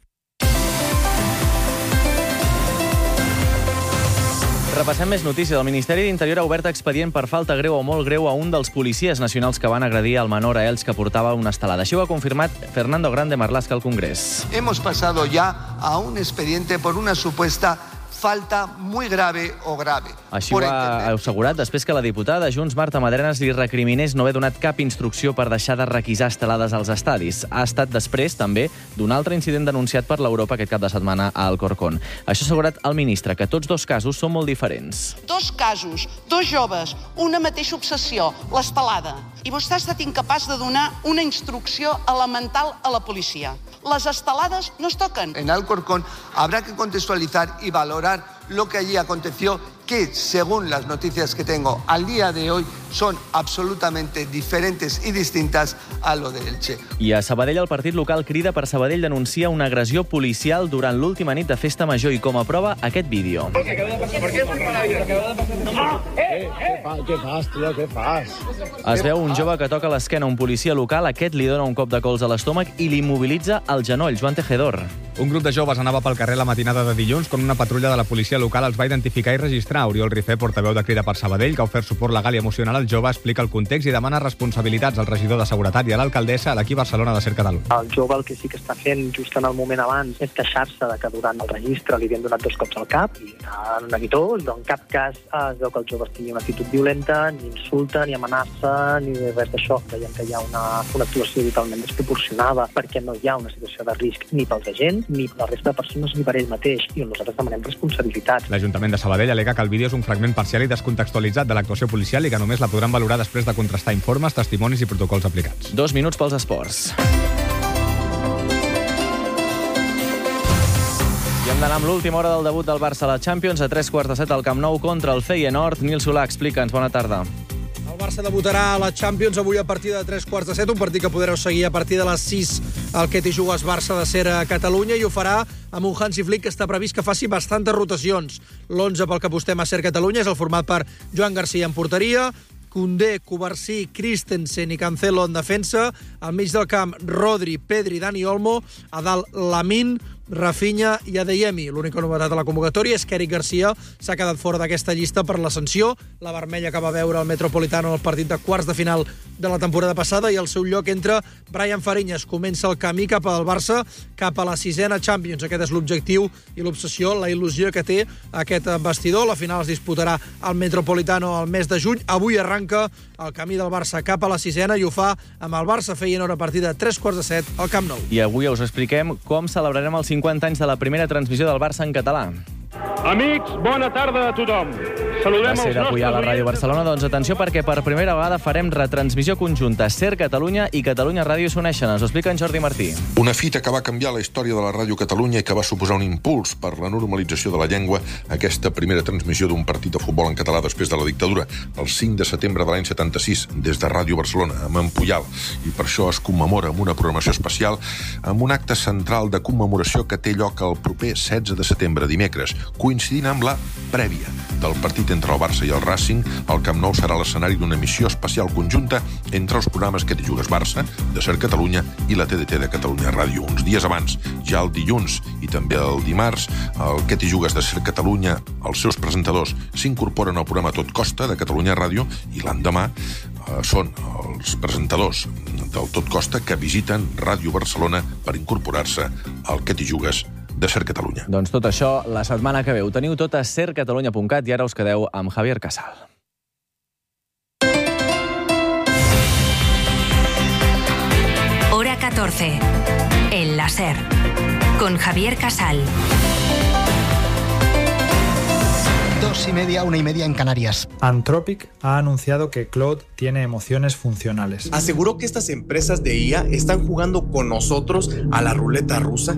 Repassem més notícies. El Ministeri d'Interior ha obert expedient per falta greu o molt greu a un dels policies nacionals que van agredir al menor a Elx que portava una estelada. Això ho ha confirmat Fernando Grande Marlaska al Congrés. Hemos pasado ya a un expediente por una supuesta falta muy grave o grave. Així ho ha assegurat després que la diputada de Junts, Marta Madrenas, li recriminés no haver donat cap instrucció per deixar de requisar estelades als estadis. Ha estat després, també, d'un altre incident denunciat per l'Europa aquest cap de setmana a Alcorcón. Això ha assegurat el ministre, que tots dos casos són molt diferents. Dos casos, dos joves, una mateixa obsessió, l'estelada. I vostè ha estat incapaç de donar una instrucció elemental a la policia. Las esteladas nos tocan. En Alcorcón habrá que contextualizar y valorar lo que allí aconteció, que según las noticias que tengo al día de hoy son absolutamente diferentes y distintas a lo de Elche. I a Sabadell el partit local Crida per Sabadell denuncia una agressió policial durant l'última nit de festa major i com a prova aquest vídeo. Què fas, tio, què fas? Es veu un jove que toca l'esquena a un policia local, aquest li dona un cop de cols a l'estómac i l'immobilitza al genoll. Joan Tejedor. Un grup de joves anava pel carrer la matinada de dilluns quan una patrulla de la policia local els va identificar i registrar. Oriol Rifé, portaveu de Crida per Sabadell, que ha ofert suport legal i emocional al jove, explica el context i demana responsabilitats al regidor de Seguretat i a l'alcaldessa a l'equip Barcelona de Ser Catalunya. El jove el que sí que està fent just en el moment abans és queixar-se de que durant el registre li havien donat 2 cops al cap i en neguitós, en cap cas es veu que el jove estigui en una actitud violenta, ni insulta, ni amenaça, ni res d'això. Veiem que hi ha una actuació totalment desproporcionada perquè no hi ha una situació de risc ni pels agents, ni per la resta de persones, ni per ell mateix, i on nosaltres demanem responsabilitats. L'Ajuntament de Sabadell al·lega que el vídeo és un fragment parcial i descontextualitzat de l'actuació policial i que només la podran valorar després de contrastar informes, testimonis i protocols aplicats. 2 minuts pels esports. I hem d'anar amb l'última hora del debut del Barça a la Champions a 3:15 al Camp Nou contra el Feyenoord. Nil Solà, explica'ns. Bona tarda. El Barça debutarà a la Champions avui a partir de 3:15, un partit que podreu seguir a partir de les 6 al Ketty Jugues Barça de Ser a Catalunya, i ho farà amb un Hansi Flick que està previst que faci bastantes rotacions. L'11 pel que apostem a Ser Catalunya és el format per Joan Garcia en porteria, Koundé, Cubarsí, Christensen i Cancelo en defensa, al mig del camp Rodri, Pedri, Dani Olmo, a dalt Lamine, Rafinha i Adeyemi. L'única novetat de la convocatòria és que Eric Garcia s'ha quedat fora d'aquesta llista per la sanció, la vermella que va veure el Metropolitano en el partit de quarts de final de la temporada passada, i al seu lloc entra Brian Fariñas. Comença el camí cap al Barça, cap a la 6a Champions. Aquest és l'objectiu i l'obsessió, la il·lusió que té aquest vestidor. La final es disputarà al Metropolitano al mes de juny. Avui arranca el camí del Barça cap a la 6a i ho fa amb el Barça Feyenoord a partir de 3:15 al Camp Nou. I avui us expliquem com celebrarem els 50 anys de la primera transmissió del Barça en català. Amics, bona tarda a tothom. Saludem els nostres oients. A la Ràdio Barcelona, doncs atenció perquè per primera vegada farem retransmissió conjunta. SER Catalunya i Catalunya Ràdio s'uneixen. Ens ho explica en Jordi Martí. Una fita que va canviar la història de la Ràdio Catalunya i que va suposar un impuls per la normalització de la llengua, aquesta primera transmissió d'un partit de futbol en català després de la dictadura, el 5 de setembre de l'any 76, des de Ràdio Barcelona, amb en Puyal. I per això es commemora amb una programació especial, amb un acte central de commemoració que té lloc el proper 16 de setembre, dimecres, coincidint amb la prèvia del partit entre el Barça i el Racing. El Camp Nou serà l'escenari d'una missió especial conjunta entre els programes Que t'hi jugues Barça, de SER Catalunya, i la TDT de Catalunya Ràdio. Uns dies abans, ja el dilluns i també el dimarts, el Que t'hi jugues de SER Catalunya, els seus presentadors s'incorporen al programa Tot Costa de Catalunya Ràdio i l'endemà són els presentadors del Tot Costa que visiten Ràdio Barcelona per incorporar-se al Que t'hi jugues de SER Catalunya. Doncs tot això la setmana que ve. Ho teniu tot a sercatalunya.cat i ara us quedeu amb Javier Casal. Hora 14. En la SER. Con Javier Casal. 2:30, 1:30 en Canarias. Anthropic ha anunciado que Claude tiene emociones funcionales. Aseguró que estas empresas de IA están jugando con nosotros a la ruleta rusa.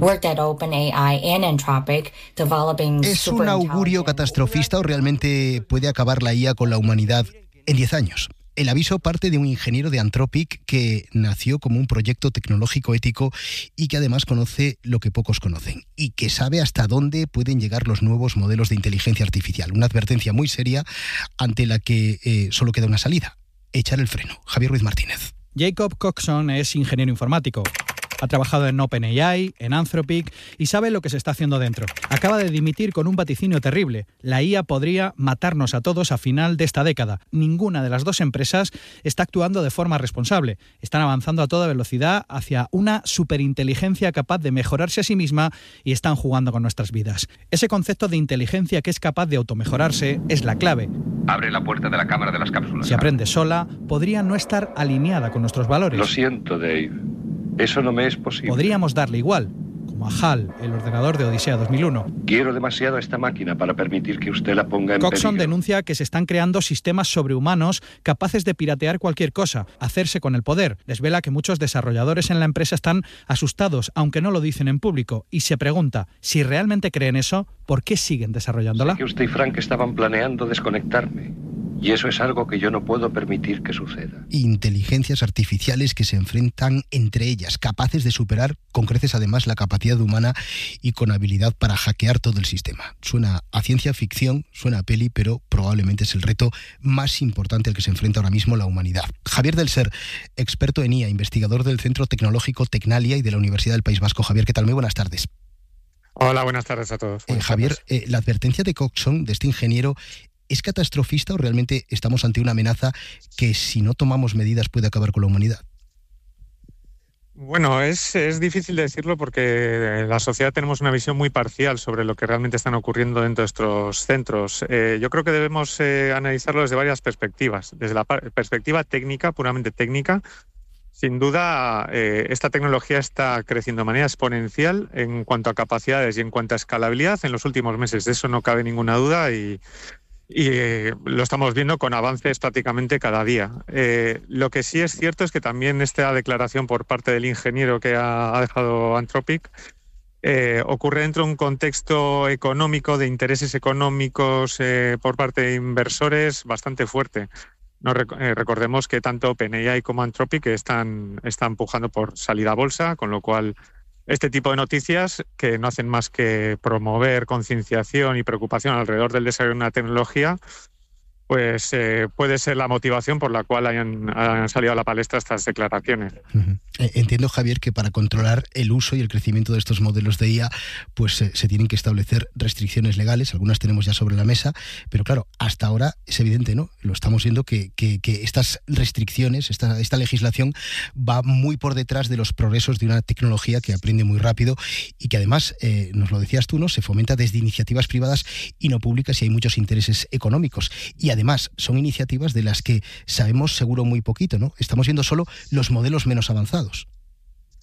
¿Es un augurio catastrofista o realmente puede acabar la IA con la humanidad en 10 años? El aviso parte de un ingeniero de Anthropic que nació como un proyecto tecnológico ético y que además conoce lo que pocos conocen y que sabe hasta dónde pueden llegar los nuevos modelos de inteligencia artificial. Una advertencia muy seria ante la que solo queda una salida: echar el freno. Javier Ruiz Martínez. Jacob Coxon es ingeniero informático. Ha trabajado en OpenAI, en Anthropic y sabe lo que se está haciendo dentro. Acaba de dimitir con un vaticinio terrible. La IA podría matarnos a todos a final de esta década. Ninguna de las dos empresas está actuando de forma responsable. Están avanzando a toda velocidad hacia una superinteligencia capaz de mejorarse a sí misma y están jugando con nuestras vidas. Ese concepto de inteligencia que es capaz de automejorarse es la clave. Abre la puerta de la cámara de las cápsulas. Si aprende sola, podría no estar alineada con nuestros valores. Lo siento, Dave. Eso no me es posible. Podríamos darle igual, como a HAL, el ordenador de Odisea 2001. Quiero demasiado a esta máquina para permitir que usted la ponga en Coxon peligro. denuncia que se están creando sistemas sobrehumanos capaces de piratear cualquier cosa, hacerse con el poder. Desvela que muchos desarrolladores en la empresa están asustados, aunque no lo dicen en público, y se pregunta, si realmente creen eso, ¿por qué siguen desarrollándola? Sé que usted y Frank estaban planeando desconectarme. Y eso es algo que yo no puedo permitir que suceda. Inteligencias artificiales que se enfrentan entre ellas, capaces de superar con creces además la capacidad humana y con habilidad para hackear todo el sistema. Suena a ciencia ficción, suena a peli, pero probablemente es el reto más importante al que se enfrenta ahora mismo la humanidad. Javier del Ser, experto en IA, investigador del Centro Tecnológico Tecnalia y de la Universidad del País Vasco. Javier, ¿qué tal? Muy buenas tardes. Hola, buenas tardes a todos. Javier, la advertencia de Coxon, de este ingeniero, ¿es catastrofista o realmente estamos ante una amenaza que, si no tomamos medidas, puede acabar con la humanidad? Bueno, es difícil de decirlo porque en la sociedad tenemos una visión muy parcial sobre lo que realmente están ocurriendo dentro de estos centros. Yo creo que debemos analizarlo desde varias perspectivas. Desde la perspectiva técnica, puramente técnica, sin duda esta tecnología está creciendo de manera exponencial en cuanto a capacidades y en cuanto a escalabilidad en los últimos meses. De eso no cabe ninguna duda y lo estamos viendo con avances prácticamente cada día. Lo que sí es cierto es que también esta declaración por parte del ingeniero que ha dejado Anthropic ocurre dentro de un contexto económico, de intereses económicos por parte de inversores bastante fuerte. Recordemos que tanto OpenAI como Anthropic están empujando por salida a bolsa, con lo cual este tipo de noticias, que no hacen más que promover concienciación y preocupación alrededor del desarrollo de una tecnología, pues puede ser la motivación por la cual hayan salido a la palestra estas declaraciones. Entiendo, Javier, que para controlar el uso y el crecimiento de estos modelos de IA, pues se tienen que establecer restricciones legales. Algunas tenemos ya sobre la mesa, pero claro, hasta ahora es evidente, ¿no? Lo estamos viendo que estas restricciones, esta legislación va muy por detrás de los progresos de una tecnología que aprende muy rápido y que además, nos lo decías tú, ¿no? Se fomenta desde iniciativas privadas y no públicas y hay muchos intereses económicos. Y además son iniciativas de las que sabemos seguro muy poquito, ¿no? Estamos viendo solo los modelos menos avanzados.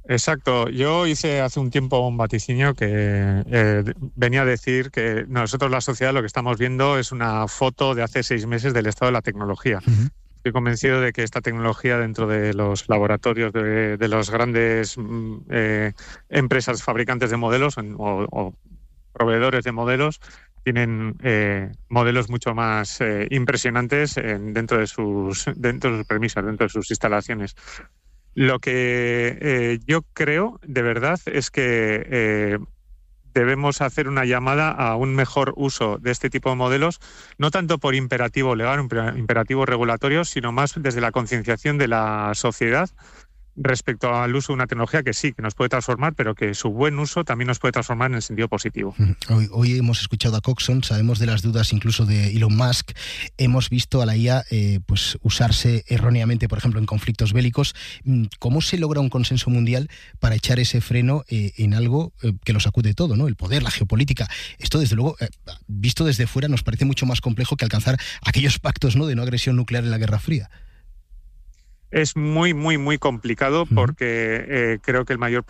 Exacto. Yo hice hace un tiempo un vaticinio que venía a decir que nosotros, la sociedad, lo que estamos viendo es una foto de hace 6 meses del estado de la tecnología. Estoy convencido de que esta tecnología dentro de los laboratorios de los grandes empresas fabricantes de modelos o proveedores de modelos tienen modelos mucho más impresionantes dentro de sus premisas, dentro de sus instalaciones. Lo que yo creo, de verdad, es que debemos hacer una llamada a un mejor uso de este tipo de modelos, no tanto por imperativo legal, imperativo regulatorio, sino más desde la concienciación de la sociedad respecto al uso de una tecnología que sí, que nos puede transformar, pero que su buen uso también nos puede transformar en el sentido positivo. Hoy hemos escuchado a Coxon, sabemos de las dudas incluso de Elon Musk, hemos visto a la IA pues usarse erróneamente, por ejemplo, en conflictos bélicos. ¿Cómo se logra un consenso mundial para echar ese freno en algo que lo sacude todo, ¿no? El poder, la geopolítica. Esto, desde luego, visto desde fuera, nos parece mucho más complejo que alcanzar aquellos pactos, ¿no?, de no agresión nuclear en la Guerra Fría. Es muy, muy, muy complicado porque creo que el mayor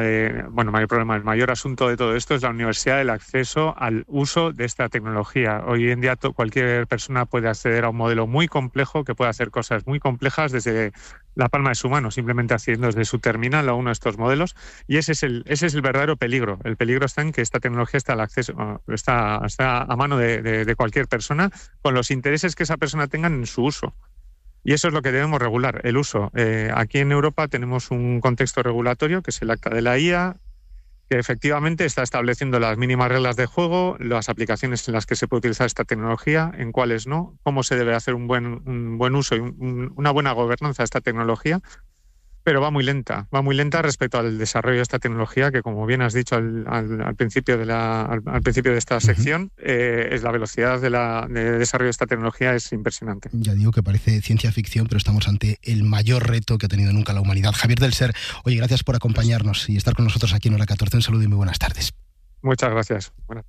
asunto de todo esto es la universidad del acceso al uso de esta tecnología. Hoy en día cualquier persona puede acceder a un modelo muy complejo que puede hacer cosas muy complejas desde la palma de su mano, simplemente haciendo desde su terminal a uno de estos modelos, y ese es el verdadero peligro. El peligro está en que esta tecnología está a mano de cualquier persona con los intereses que esa persona tenga en su uso. Y eso es lo que debemos regular, el uso. Aquí en Europa tenemos un contexto regulatorio, que es el Acta de la IA, que efectivamente está estableciendo las mínimas reglas de juego, las aplicaciones en las que se puede utilizar esta tecnología, en cuáles no, cómo se debe hacer un buen uso y una buena gobernanza de esta tecnología. Pero va muy lenta respecto al desarrollo de esta tecnología, que, como bien has dicho al principio de esta sección, es la velocidad de desarrollo de esta tecnología es impresionante. Ya digo que parece ciencia ficción, pero estamos ante el mayor reto que ha tenido nunca la humanidad. Javier del Ser, oye, gracias por acompañarnos y estar con nosotros aquí en Hora 14. Un saludo y muy buenas tardes. Muchas gracias.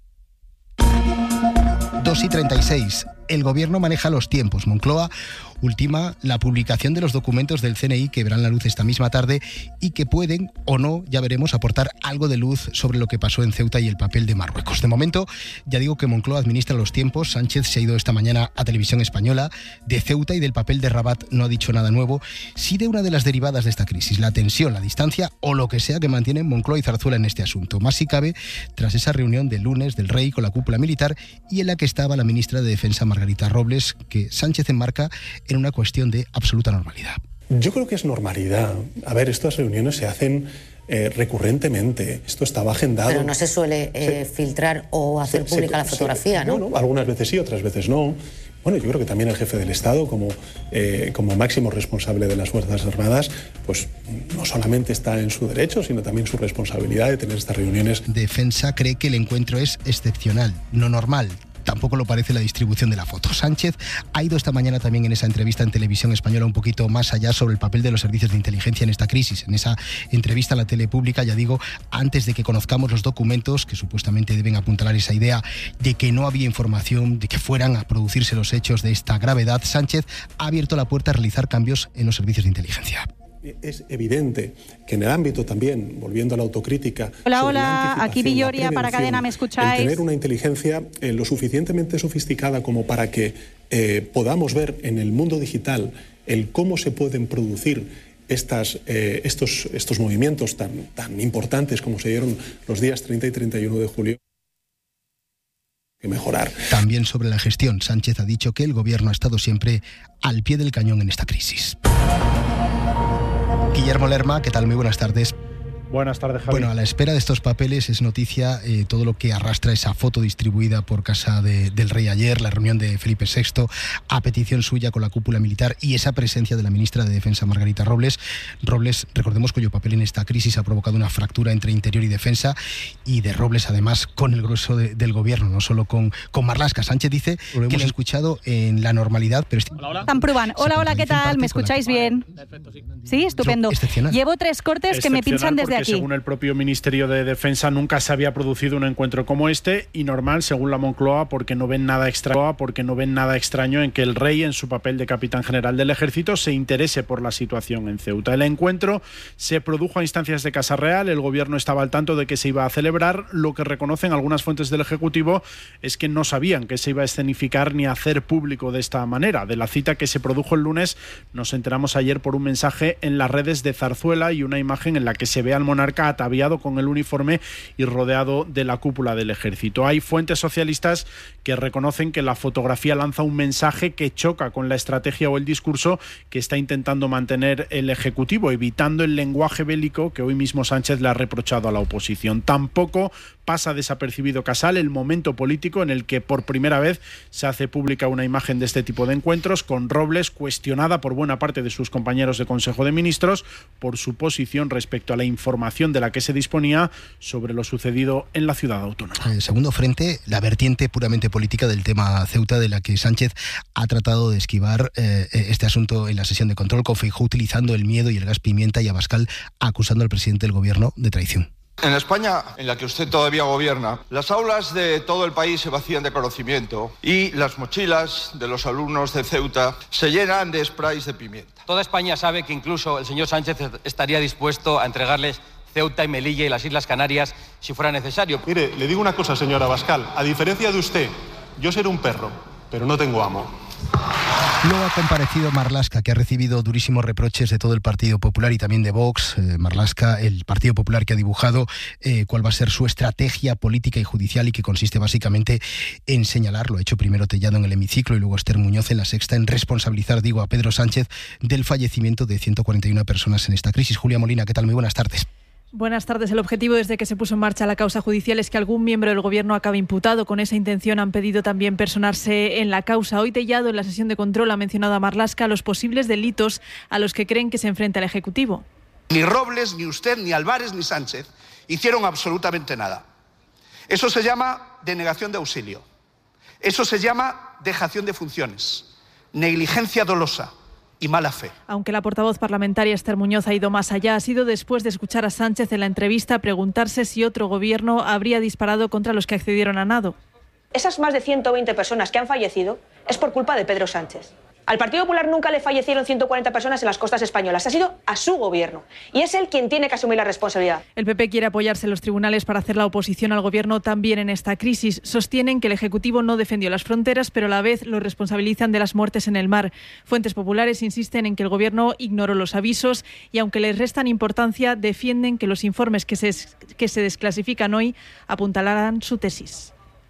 2:36. El Gobierno maneja los tiempos. Moncloa ultima la publicación de los documentos del CNI que verán la luz esta misma tarde y que pueden, o no, ya veremos, aportar algo de luz sobre lo que pasó en Ceuta y el papel de Marruecos. De momento, ya digo que Moncloa administra los tiempos. Sánchez se ha ido esta mañana a Televisión Española. De Ceuta y del papel de Rabat no ha dicho nada nuevo. Sí de una de las derivadas de esta crisis, la tensión, la distancia o lo que sea que mantienen Moncloa y Zarzuela en este asunto. Más si cabe, tras esa reunión del lunes del Rey con la cúpula militar y en la que estaba la ministra de Defensa, Margarita Robles, que Sánchez enmarca en una cuestión de absoluta normalidad. Yo creo que es normalidad. A ver, estas reuniones se hacen recurrentemente. Esto estaba agendado. Pero no se suele filtrar o hacer pública la fotografía, ¿no? No, algunas veces sí, otras veces no. Bueno, yo creo que también el jefe del Estado, como máximo responsable de las Fuerzas Armadas, pues no solamente está en su derecho, sino también su responsabilidad de tener estas reuniones. Defensa cree que el encuentro es excepcional, no normal. Tampoco lo parece la distribución de la foto. Sánchez ha ido esta mañana también en esa entrevista en Televisión Española un poquito más allá sobre el papel de los servicios de inteligencia en esta crisis. En esa entrevista a la tele pública, ya digo, antes de que conozcamos los documentos que supuestamente deben apuntalar esa idea de que no había información, de que fueran a producirse los hechos de esta gravedad, Sánchez ha abierto la puerta a realizar cambios en los servicios de inteligencia. Es evidente que en el ámbito también, volviendo a la autocrítica... Hola, aquí Villoria para Cadena, ¿me escucháis? Tener una inteligencia lo suficientemente sofisticada como para que podamos ver en el mundo digital el cómo se pueden producir estos movimientos tan importantes como se dieron los días 30 y 31 de julio. Que mejorar. También sobre la gestión, Sánchez ha dicho que el Gobierno ha estado siempre al pie del cañón en esta crisis. Guillermo Lerma, ¿qué tal? Muy buenas tardes. Buenas tardes, Javi. Bueno, a la espera de estos papeles es noticia todo lo que arrastra esa foto distribuida por casa del Rey ayer, la reunión de Felipe VI, a petición suya con la cúpula militar y esa presencia de la ministra de Defensa, Margarita Robles. Robles, recordemos, cuyo papel en esta crisis ha provocado una fractura entre Interior y Defensa, y de Robles, además, con el grueso del Gobierno, no solo con Marlaska. Sánchez dice que lo hemos escuchado en la normalidad, pero... Están probando. Hola, ¿qué tal? ¿Me escucháis bien? Sí, estupendo. Llevo 3 cortes que me pinchan desde aquí. aquí. Según el propio Ministerio de Defensa, nunca se había producido un encuentro como este, y normal, según la Moncloa, porque no ven nada extraño en que el rey, en su papel de capitán general del ejército, se interese por la situación en Ceuta. El encuentro se produjo a instancias de Casa Real, el gobierno estaba al tanto de que se iba a celebrar. Lo que reconocen algunas fuentes del Ejecutivo es que no sabían que se iba a escenificar ni a hacer público de esta manera. De la cita que se produjo el lunes nos enteramos ayer por un mensaje en las redes de Zarzuela y una imagen en la que se ve al monarca ataviado con el uniforme y rodeado de la cúpula del ejército. Hay fuentes socialistas que reconocen que la fotografía lanza un mensaje que choca con la estrategia o el discurso que está intentando mantener el Ejecutivo, evitando el lenguaje bélico que hoy mismo Sánchez le ha reprochado a la oposición. Tampoco pasa desapercibido Casal el momento político en el que por primera vez se hace pública una imagen de este tipo de encuentros, con Robles cuestionada por buena parte de sus compañeros de Consejo de Ministros por su posición respecto a la información de la que se disponía sobre lo sucedido en la ciudad autónoma. El segundo frente, la vertiente puramente política del tema Ceuta, de la que Sánchez ha tratado de esquivar este asunto en la sesión de control, con Feijóo utilizando el miedo y el gas pimienta, y Abascal acusando al presidente del gobierno de traición. En la España en la que usted todavía gobierna, las aulas de todo el país se vacían de conocimiento y las mochilas de los alumnos de Ceuta se llenan de sprays de pimienta. Toda España sabe que incluso el señor Sánchez estaría dispuesto a entregarles Ceuta y Melilla y las Islas Canarias si fuera necesario. Mire, le digo una cosa, señor Abascal. A diferencia de usted, yo seré un perro, pero no tengo amo. Luego ha comparecido Marlaska, que ha recibido durísimos reproches de todo el Partido Popular y también de Vox. Marlaska, el Partido Popular, que ha dibujado cuál va a ser su estrategia política y judicial, y que consiste básicamente en señalar, lo ha hecho primero Tellado en el hemiciclo y luego Esther Muñoz en La Sexta, en responsabilizar, a Pedro Sánchez del fallecimiento de 141 personas en esta crisis. Julia Molina, ¿qué tal? Muy buenas tardes. Buenas tardes. El objetivo desde que se puso en marcha la causa judicial es que algún miembro del Gobierno acabe imputado. Con esa intención han pedido también personarse en la causa. Hoy Tellado, en la sesión de control, ha mencionado a Marlaska los posibles delitos a los que creen que se enfrenta el Ejecutivo. Ni Robles, ni usted, ni Álvarez, ni Sánchez hicieron absolutamente nada. Eso se llama denegación de auxilio. Eso se llama dejación de funciones, negligencia dolosa y mala fe. Aunque la portavoz parlamentaria Esther Muñoz ha ido más allá, ha sido después de escuchar a Sánchez en la entrevista preguntarse si otro gobierno habría disparado contra los que accedieron a nado. Esas más de 120 personas que han fallecido es por culpa de Pedro Sánchez. Al Partido Popular nunca le fallecieron 140 personas en las costas españolas. Ha sido a su gobierno. Y es él quien tiene que asumir la responsabilidad. El PP quiere apoyarse en los tribunales para hacer la oposición al gobierno también en esta crisis. Sostienen que el Ejecutivo no defendió las fronteras, pero a la vez lo responsabilizan de las muertes en el mar. Fuentes populares insisten en que el gobierno ignoró los avisos y, aunque les restan importancia, defienden que los informes que se desclasifican hoy apuntalarán su tesis.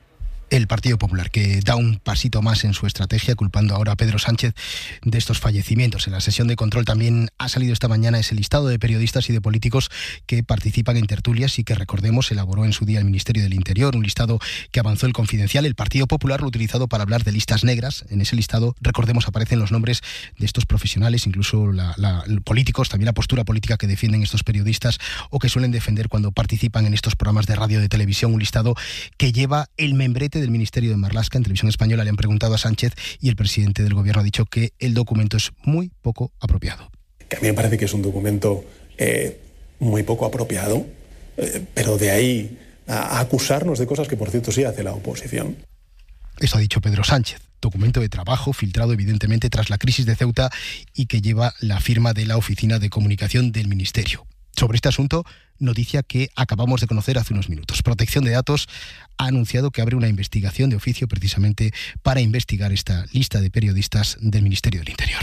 El Partido Popular, que da un pasito más en su estrategia, culpando ahora a Pedro Sánchez de estos fallecimientos. En la sesión de control también ha salido esta mañana ese listado de periodistas y de políticos que participan en tertulias y que, recordemos, elaboró en su día el Ministerio del Interior, un listado que avanzó el Confidencial. El Partido Popular lo ha utilizado para hablar de listas negras. En ese listado, recordemos, aparecen los nombres de estos profesionales, incluso políticos, también la postura política que defienden estos periodistas o que suelen defender cuando participan en estos programas de radio, de televisión. Un listado que lleva el membrete del Ministerio de Marlaska. En Televisión Española le han preguntado a Sánchez y el presidente del gobierno ha dicho que el documento es muy poco apropiado. Que a mí me parece que es un documento muy poco apropiado, pero de ahí a acusarnos de cosas que, por cierto, sí hace la oposición. Eso ha dicho Pedro Sánchez. Documento de trabajo filtrado evidentemente tras la crisis de Ceuta y que lleva la firma de la Oficina de Comunicación del Ministerio. Sobre este asunto, noticia que acabamos de conocer hace unos minutos. Protección de Datos ha anunciado que abre una investigación de oficio precisamente para investigar esta lista de periodistas del Ministerio del Interior.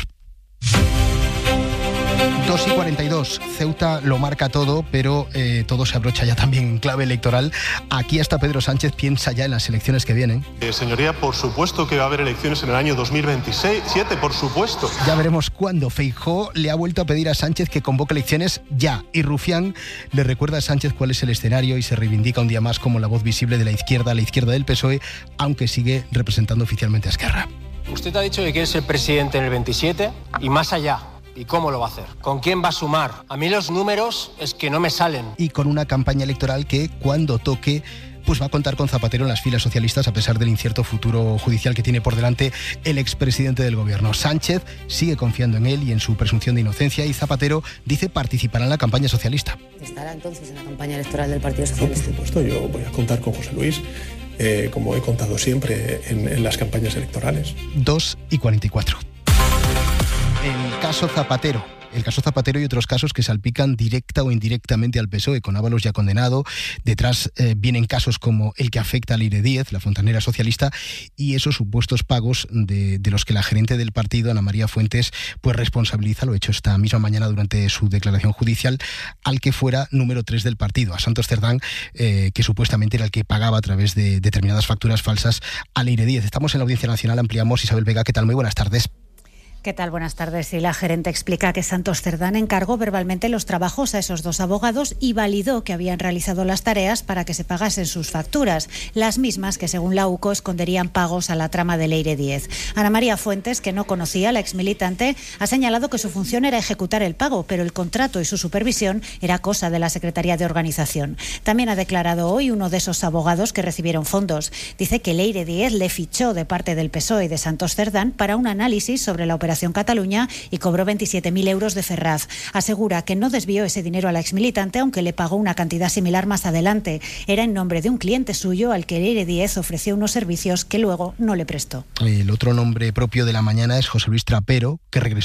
2:42. Ceuta lo marca todo, pero todo se abrocha ya también en clave electoral. Aquí hasta Pedro Sánchez piensa ya en las elecciones que vienen. Señoría, por supuesto que va a haber elecciones en el año 2027, por supuesto. Ya veremos cuándo. Feijóo le ha vuelto a pedir a Sánchez que convoque elecciones ya. Y Rufián le recuerda a Sánchez cuál es el escenario y se reivindica un día más como la voz visible de la izquierda a la izquierda del PSOE, aunque sigue representando oficialmente a Esquerra. Usted ha dicho que quiere ser presidente en el 27 y más allá. ¿Y cómo lo va a hacer? ¿Con quién va a sumar? A mí los números es que no me salen. Y con una campaña electoral que, cuando toque, pues va a contar con Zapatero en las filas socialistas a pesar del incierto futuro judicial que tiene por delante el expresidente del gobierno. Sánchez sigue confiando en él y en su presunción de inocencia, y Zapatero dice participará en la campaña socialista. ¿Estará entonces en la campaña electoral del Partido Socialista? Por supuesto, yo voy a contar con José Luis, como he contado siempre en las campañas electorales. 2:44. El caso Zapatero. El caso Zapatero y otros casos que salpican directa o indirectamente al PSOE, con Ábalos ya condenado. Detrás vienen casos como el que afecta a Leire Díez, la fontanera socialista, y esos supuestos pagos de los que la gerente del partido, Ana María Fuentes, pues responsabiliza, lo hecho esta misma mañana durante su declaración judicial, al que fuera número 3 del partido, a Santos Cerdán, que supuestamente era el que pagaba a través de determinadas facturas falsas a Leire Díez. Estamos en la Audiencia Nacional, ampliamos. Isabel Vega, ¿qué tal? Muy buenas tardes. ¿Qué tal? Buenas tardes. Y la gerente explica que Santos Cerdán encargó verbalmente los trabajos a esos dos abogados y validó que habían realizado las tareas para que se pagasen sus facturas, las mismas que según la UCO esconderían pagos a la trama de Leire Díez. Ana María Fuentes, que no conocía a la exmilitante, ha señalado que su función era ejecutar el pago, pero el contrato y su supervisión era cosa de la Secretaría de Organización. También ha declarado hoy uno de esos abogados que recibieron fondos. Dice que Leire Díez le fichó de parte del PSOE y de Santos Cerdán para un análisis sobre la operación Cataluña y cobró 27.000 euros de Ferraz. Asegura que no desvió ese dinero a la exmilitante, aunque le pagó una cantidad similar más adelante. Era en nombre de un cliente suyo al que Leire Díez ofreció unos servicios que luego no le prestó. El otro nombre propio de la mañana es José Luis Trapero, que regresó